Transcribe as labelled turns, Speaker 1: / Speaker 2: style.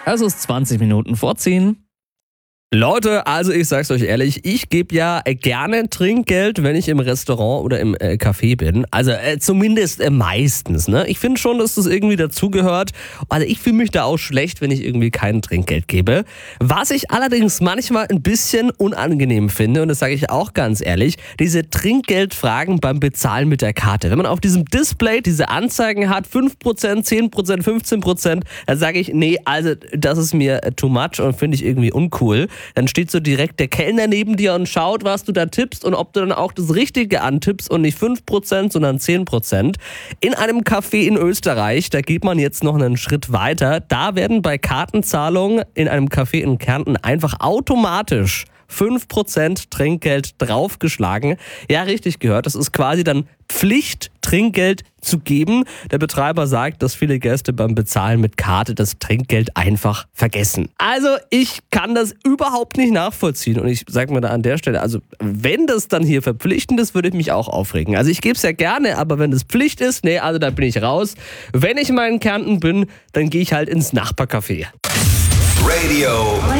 Speaker 1: Es ist 20 Minuten vor 10.
Speaker 2: Leute, also ich sag's euch ehrlich, ich gebe ja gerne Trinkgeld, wenn ich im Restaurant oder im Café bin. Also zumindest meistens, ne? Ich finde schon, dass das irgendwie dazugehört. Also ich fühle mich da auch schlecht, wenn ich irgendwie kein Trinkgeld gebe. Was ich allerdings manchmal ein bisschen unangenehm finde, und das sage ich auch ganz ehrlich, diese Trinkgeldfragen beim Bezahlen mit der Karte. Wenn man auf diesem Display diese Anzeigen hat, 5%, 10%, 15%, dann sage ich, nee, also das ist mir too much und finde ich irgendwie uncool. Dann steht so direkt der Kellner neben dir und schaut, was du da tippst und ob du dann auch das Richtige antippst und nicht 5%, sondern 10%. In einem Café in Österreich, da geht man jetzt noch einen Schritt weiter. Da werden bei Kartenzahlungen in einem Café in Kärnten einfach automatisch 5% Trinkgeld draufgeschlagen. Ja, richtig gehört. Das ist quasi dann Pflicht, Trinkgeld zu geben. Der Betreiber sagt, dass viele Gäste beim Bezahlen mit Karte das Trinkgeld einfach vergessen. Also ich kann das überhaupt nicht nachvollziehen. Und ich sage mir da an der Stelle, also wenn das dann hier verpflichtend ist, würde ich mich auch aufregen. Also ich gebe es ja gerne, aber wenn es Pflicht ist, nee, also da bin ich raus. Wenn ich mal in Kärnten bin, dann gehe ich halt ins Nachbarcafé.
Speaker 3: Radio